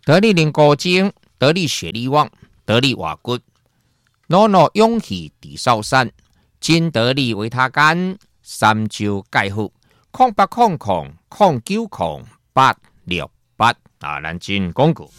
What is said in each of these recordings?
得力灵骨精，得力血力旺，得力瓦骨，努努勇气地少山，金得力维他干，三焦钙护，0800090868啊，咱进广告。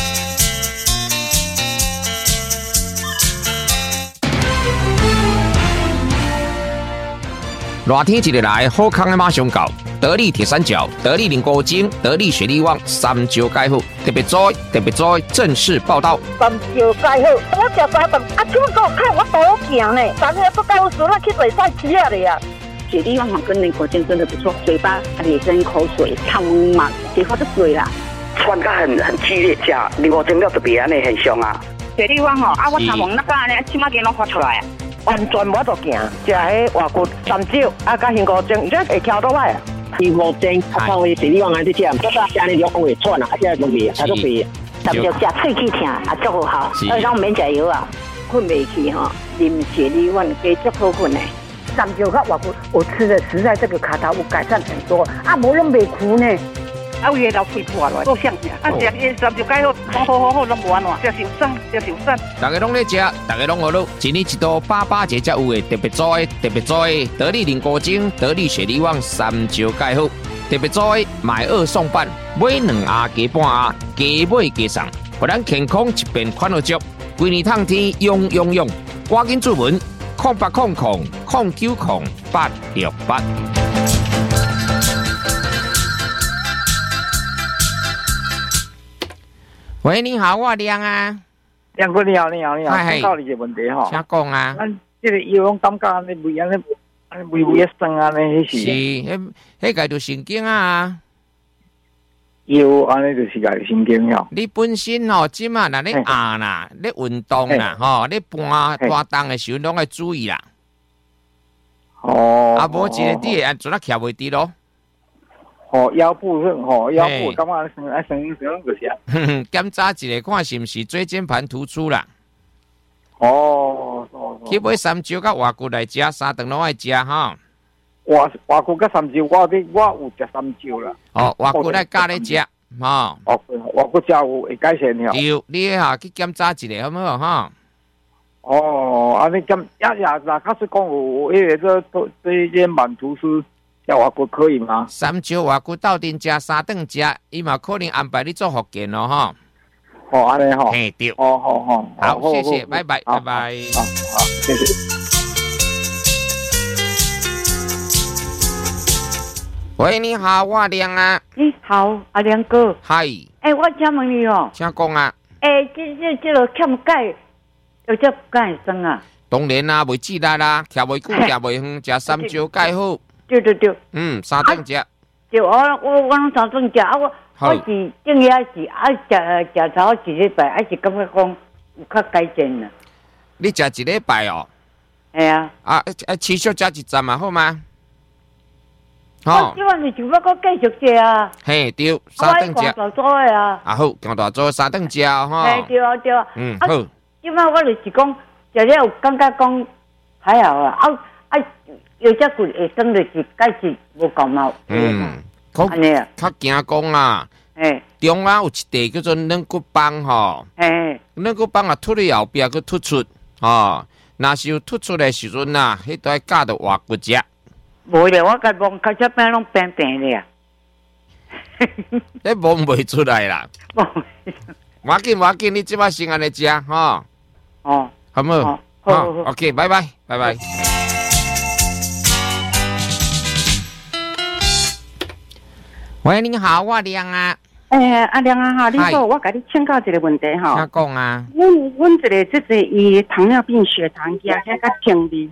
热天一日来，好康的马上到。得力铁三角、得力灵骨精、得力血力旺、三焦钙护，特别在正式报道。 三焦钙护，我食三顿，啊，怎么给我看我多行呢？三个不钙护输了去比赛吃了呀。 血力旺跟灵骨精真的不错，嘴巴也生口水，汤嘛，结果就水啦。 酸感很激烈，吃灵骨精了特别安尼很凶啊。 血力旺啊，我头毛那个安尼，起码给拢发出来啊。 完全无得行，食迄外骨三焦啊，甲灵骨精，这会挑倒来啊。 灵骨精啊，靠血力旺安尼食，安尼就会喘啊，啊，这都袂，啊都袂。 三焦食喙齿疼啊，足好，咱免食药啊，困袂去哈，啉血力旺加足好困的。 三焦甲外骨，我吃的实在这个卡头有改善很多，啊，无拢袂苦呢。 啊，有老肺破了，够香啊！食伊三焦钙好，拢无安怎，食受伤， 大家拢咧食，大家拢学咯。一年一度88节才有诶，特别做诶，得力灵骨精、得力血力旺、三焦钙护，特别做诶，买2送半，买2盒加半盒，加买加送，互咱健康一边款好足，规年通天用，赶紧注文0800090868。喂，你好，我亮啊。 亮哥你好，请教你一个问题哈。 请讲啊。 咱这个药拢感觉安尼胃安尼胃酸安尼，迄是？ 迄个就神经啊。 药安尼就是个神经吼。 你本身吼，即马若咧压啦，咧运动啦，吼，咧搬重的时候拢要注意啦。 哦。 啊，无一个你会按做得徛袂直咯。 腰部感觉生就是啊。 检查一下看是毋是椎间盘突出啦。去买三焦甲外骨来食，三顿拢爱食哈。 外骨甲三焦，我有食三焦啦。 外骨来加咧食，吼。 外骨食有会改善了。 对，你下去检查一下好唔好哈？ 安尼检若假使讲有迄个椎间盘突出。要外骨可以吗？ 三焦外骨斗阵食，三顿食，伊嘛可能安排你做复健咯，吼。 安尼吼。 嘿，对。 好， 谢谢，拜拜。 好，谢谢。 喂，你好，我亮啊。 你好，阿亮哥。 嗨。 我请问你哦。 请讲啊。 这个欠钙，有这钙生啊？ 当然啦，袂记力啦，徛袂久，徛袂远，食三焦钙好。 对。 三顿食。 对，我拢三顿食，我是正月是食头一礼拜，还是感觉讲有较改善啦。 你食一礼拜哦？ 系啊。 持续食一阵嘛，好吗？ 我即晚是想要搁继续食啊。 嘿，对，三顿食。 我大做的啊。 好，强大做三顿食吼。 对。 好。 即晚我就是讲食了有感觉讲还好啊。有只骨会生就是钙质无够嘛。安尼啊。 较惊讲啊。中啊有一地叫做软骨棒吼。软骨棒啊突去后壁去突出吼，若是有突出的时阵啊，迄都要加到外骨食。 无咧，我甲摸开只边拢平咧啊。 你摸袂出来啦。要紧，你即摆先安尼食吼。好唔好？好 ，OK， 拜拜。喂，你好，我亮啊。 阿亮啊哈，你好，我甲你请教一个问题哈。 请讲啊。 阮一个伊糖尿病血糖压起较轻微，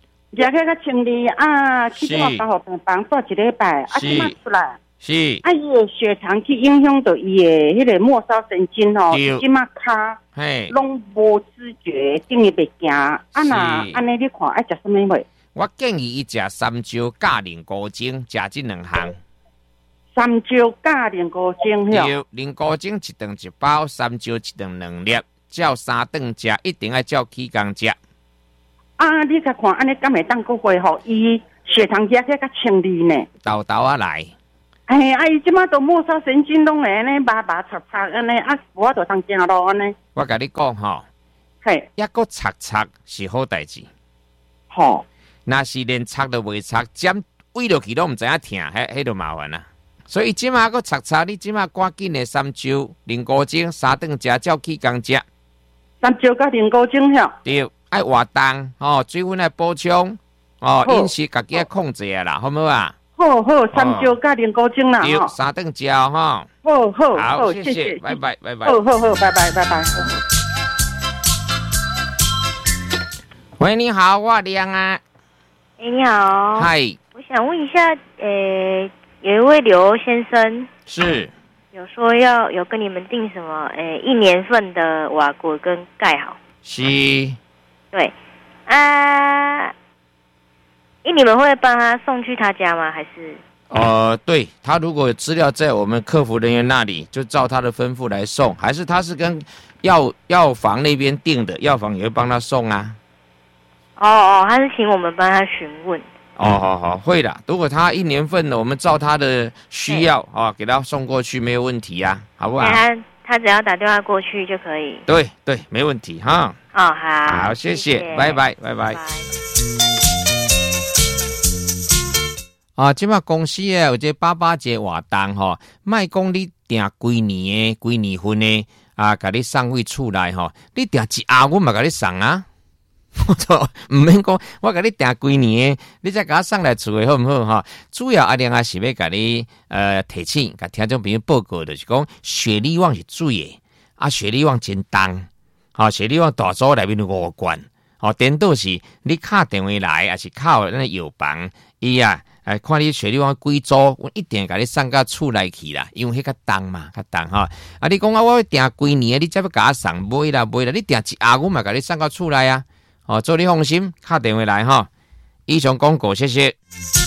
去做保护病房住一礼拜，即马出来。 是。 伊的血糖去影响到伊的迄个末梢神经吼，即马骹拢无知觉，等于袂行。那安尼你看爱食什么物？ 我建议伊食三焦加灵骨精，食这2项。 三焦加灵骨精， 对，灵骨精一顿1包，三焦一顿2粒，照3顿食，一定要照起工食。 你甲看安尼敢会当搁恢复伊血糖压起较轻微呢？ 豆豆啊来。 伊即马都末梢神经拢会安尼麻麻擦擦安尼，我就通行路安尼。 我甲你讲吼， 嘿， 抑个擦擦是好代志。 吼， 若是连擦都袂擦，针喂落去都毋知影疼，迄就麻烦啦。所以即马个擦擦，你即马赶紧的三椒、菱菇精、三顿食，照起工食。 三椒甲菱菇精晓。 对，爱活动哦，水分爱补充哦，饮食家己爱控制啦，好唔好啊？ 好，三椒甲菱菇精啦， 对，三顿食哈。 好， 谢谢，拜拜，拜拜。 好，拜拜。 喂，你好，我亮啊。 你好。 嗨。 我想问一下，有一位刘先生是有说有跟你们订什么1年份的瓦锅跟盖好。 是。 对啊，你们会帮他送去他家吗？还是？ 对，他如果有资料在我们客服人员那里，就照他的吩咐来送，还是他是跟药房那边订的，药房也会帮他送啊。 他是请我们帮他询问。 好，会的。如果他1年份的，我们照他的需要给他送过去，没有问题啊，好不好？ 他只要打电话过去就可以。 对，没问题哈。好，谢谢，拜拜。即马公司有这88节活动吼，莫讲你订规年份的甲你送去厝内吼，你订一盒我嘛甲你送啊。我错，唔免讲，我甲你订规年的，你再甲我送来厝的好唔好哈？主要阿亮是要甲你提醒，甲听众朋友报告就是讲，雪莉旺是水的，雪莉旺真重，雪莉旺大组内面5罐，颠倒是你敲电话来，还是靠那药房，看你雪莉旺几组，我一定甲你送到厝内去啦，因为迄个重嘛，较重哈。你讲我要订规年的，你才要甲我送，买啦，你订一盒，我嘛甲你送到厝内啊。做你放心，打电话来哈。以上广告，谢谢。